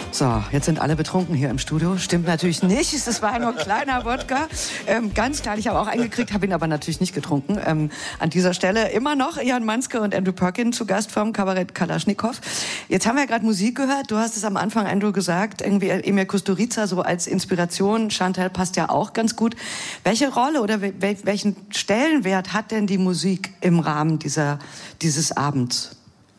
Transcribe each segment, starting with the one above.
So, jetzt sind alle betrunken hier im Studio. Stimmt natürlich nicht. Es war nur ein kleiner Wodka. Ganz klar, ich habe auch eingekriegt, habe ihn aber natürlich nicht getrunken. An dieser Stelle immer noch Jan Manske und Andrew Perkin zu Gast vom Kabarett Kalaschnikow. Jetzt haben wir ja gerade Musik gehört. Du hast es am Anfang, Andrew, gesagt, irgendwie Emir Kusturica so als Inspiration. Chantal passt ja auch ganz gut. Welche Rolle oder welchen Stellenwert hat denn die Musik im Rahmen dieses Abends?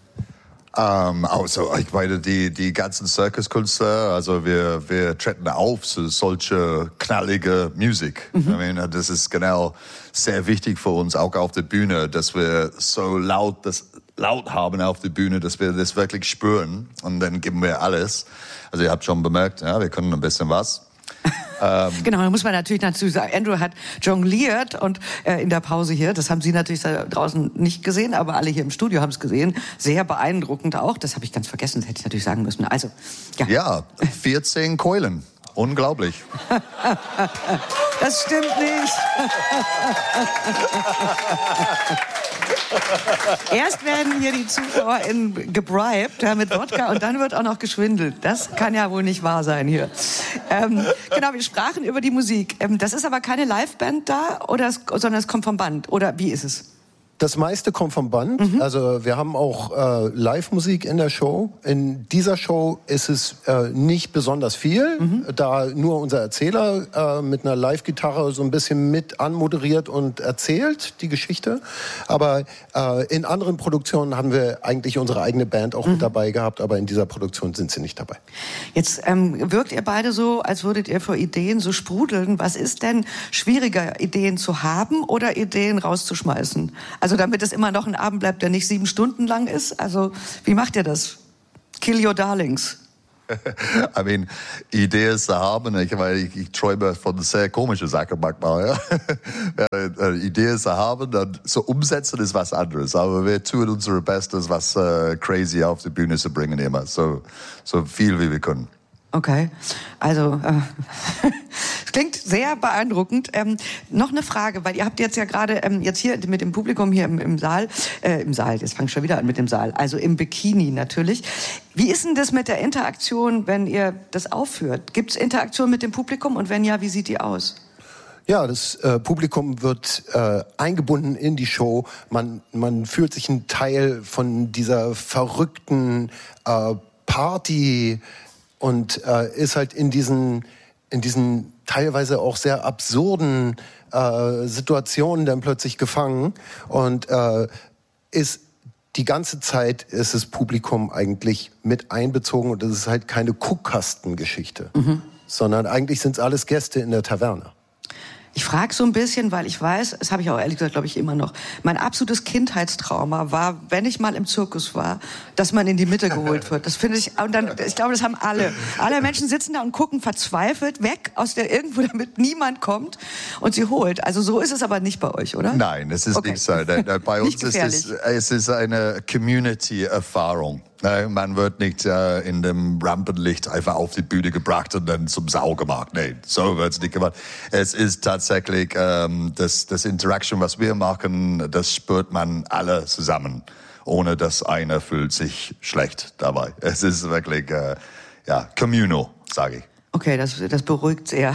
Also, ich meine, die ganzen Circuskünstler, also wir treten auf zu solche knallige Musik. Ich meine, das ist genau sehr wichtig für uns, auch auf der Bühne, dass wir so laut haben auf der Bühne, dass wir das wirklich spüren und dann geben wir alles. Also ihr habt schon bemerkt, ja, wir können ein bisschen was. Genau, da muss man natürlich dazu sagen, Andrew hat jongliert und in der Pause hier, das haben Sie natürlich da draußen nicht gesehen, aber alle hier im Studio haben es gesehen. Sehr beeindruckend auch, das habe ich ganz vergessen, das hätte ich natürlich sagen müssen. Also, ja 14 Keulen, unglaublich. Das stimmt nicht. Erst werden hier die ZuschauerInnen gebribed mit Wodka und dann wird auch noch geschwindelt. Das kann ja wohl nicht wahr sein hier. Genau, wir sprachen über die Musik. Das ist aber keine Liveband da, sondern es kommt vom Band. Oder wie ist es? Das meiste kommt vom Band. Also wir haben auch Live-Musik in der Show. In dieser Show ist es nicht besonders viel, da nur unser Erzähler mit einer Live-Gitarre so ein bisschen mit anmoderiert und erzählt die Geschichte. Aber in anderen Produktionen haben wir eigentlich unsere eigene Band auch mit dabei gehabt, aber in dieser Produktion sind sie nicht dabei. Jetzt wirkt ihr beide so, als würdet ihr vor Ideen so sprudeln. Was ist denn schwieriger, Ideen zu haben oder Ideen rauszuschmeißen? Also damit es immer noch ein Abend bleibt, der nicht 7 Stunden lang ist. Also wie macht ihr das? Kill your darlings. I mean, Ideen zu haben, ich träume von sehr komischen Sachen manchmal. Ja. Ideen zu haben, dann zu umsetzen ist was anderes. Aber wir tun unser Bestes, was crazy auf die Bühne zu bringen immer. So viel wie wir können. Okay, also es klingt sehr beeindruckend. Noch eine Frage, weil ihr habt jetzt ja gerade jetzt hier mit dem Publikum hier im Saal, jetzt fange ich schon wieder an mit dem Saal, also im Bikini natürlich. Wie ist denn das mit der Interaktion, wenn ihr das aufführt? Gibt es Interaktion mit dem Publikum und wenn ja, wie sieht die aus? Ja, das Publikum wird eingebunden in die Show. Man fühlt sich ein Teil von dieser verrückten Party und ist halt in diesen teilweise auch sehr absurden Situationen dann plötzlich gefangen und ist die ganze Zeit ist das Publikum eigentlich mit einbezogen und das ist halt keine Guckkastengeschichte, sondern eigentlich sind es alles Gäste in der Taverne. Ich frage so ein bisschen, weil ich weiß, das habe ich auch ehrlich gesagt, glaube ich, immer noch, mein absolutes Kindheitstrauma war, wenn ich mal im Zirkus war, dass man in die Mitte geholt wird. Das finde ich, und dann, ich glaube, das haben alle. Alle Menschen sitzen da und gucken verzweifelt weg aus der irgendwo, damit niemand kommt und sie holt. Also so ist es aber nicht bei euch, oder? Nein, es ist nicht so. Bei uns ist es ist eine Community-Erfahrung. Man wird nicht in dem Rampenlicht einfach auf die Bühne gebracht und dann zum Sau gemacht. Nein, so wird es nicht gemacht. Es ist tatsächlich das Interaction, was wir machen, das spürt man alle zusammen, ohne dass einer fühlt sich schlecht dabei. Es ist wirklich communal, sage ich. Okay, das beruhigt sehr.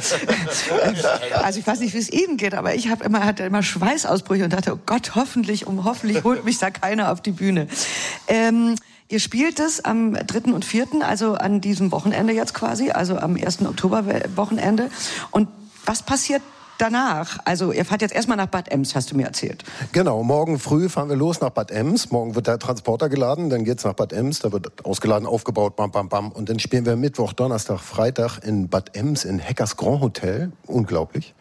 Also ich weiß nicht, wie es Ihnen geht, aber ich hatte immer Schweißausbrüche und dachte, oh Gott, hoffentlich holt mich da keiner auf die Bühne. Ihr spielt es am 3. und 4., also an diesem Wochenende jetzt quasi, also am 1. Oktober-Wochenende. Und was passiert danach? Also ihr fahrt jetzt erstmal nach Bad Ems, hast du mir erzählt. Genau, morgen früh fahren wir los nach Bad Ems. Morgen wird der Transporter geladen, dann geht's nach Bad Ems, da wird ausgeladen, aufgebaut, bam, bam, bam. Und dann spielen wir Mittwoch, Donnerstag, Freitag in Bad Ems in Heckers Grand Hotel. Unglaublich.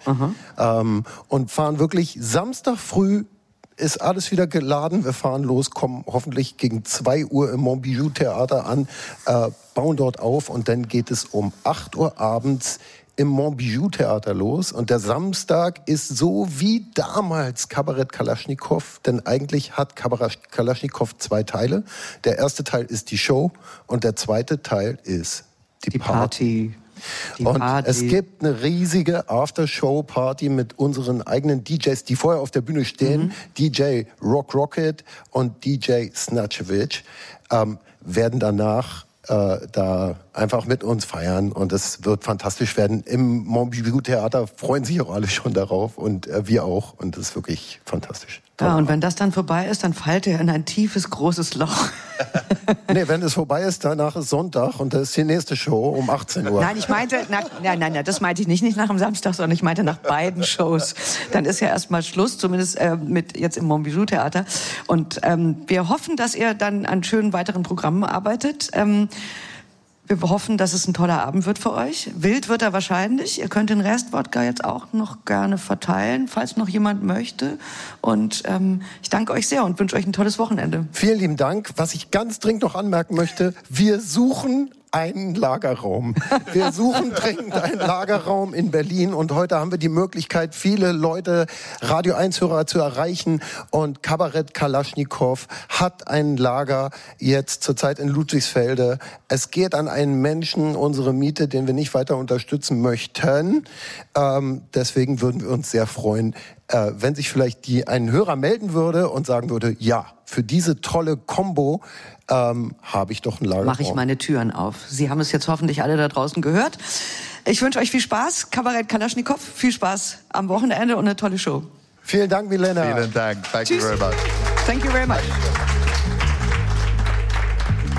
Und fahren wirklich Samstag früh, ist alles wieder geladen. Wir fahren los, kommen hoffentlich gegen 2 Uhr im Montbijou Theater an, bauen dort auf und dann geht es um 8 Uhr abends im Montbijou Theater los. Und der Samstag ist so wie damals Kabarett Kalaschnikow, denn eigentlich hat Kabarett Kalaschnikow 2 Teile. Der erste Teil ist die Show und der zweite Teil ist die Party. Und es gibt eine riesige Aftershow-Party mit unseren eigenen DJs, die vorher auf der Bühne stehen. DJ Rock Rocket und DJ Snatchevich werden danach da einfach mit uns feiern und es wird fantastisch werden. Im Montbijou-Theater freuen sich auch alle schon darauf und wir auch und das ist wirklich fantastisch. Ja, und wenn das dann vorbei ist, dann fällt er in ein tiefes, großes Loch. Nee, wenn es vorbei ist, danach ist Sonntag und das ist die nächste Show um 18 Uhr. Nein, ich meinte, nein, das meinte ich nicht nach dem Samstag, sondern ich meinte nach beiden Shows. Dann ist ja erstmal Schluss, zumindest mit jetzt im Montbijou-Theater. Und wir hoffen, dass ihr dann an schönen weiteren Programmen arbeitet. Wir hoffen, dass es ein toller Abend wird für euch. Wild wird er wahrscheinlich. Ihr könnt den Rest Wodka jetzt auch noch gerne verteilen, falls noch jemand möchte. Und ich danke euch sehr und wünsche euch ein tolles Wochenende. Vielen lieben Dank. Was ich ganz dringend noch anmerken möchte, wir suchen einen Lagerraum. Wir suchen dringend einen Lagerraum in Berlin und heute haben wir die Möglichkeit, viele Leute, Radio 1-Hörer zu erreichen und Kabarett Kalaschnikow hat ein Lager jetzt zurzeit in Ludwigsfelde. Es geht an einen Menschen, unsere Miete, den wir nicht weiter unterstützen möchten. Deswegen würden wir uns sehr freuen, wenn sich vielleicht ein Hörer melden würde und sagen würde, ja, für diese tolle Kombo habe ich doch ein Lagerraum. Mache ich meine Türen auf. Sie haben es jetzt hoffentlich alle da draußen gehört. Ich wünsche euch viel Spaß. Kabarett Kalaschnikow, viel Spaß am Wochenende und eine tolle Show. Vielen Dank, Milena. Vielen Dank. Thank you very much. Thank you very much.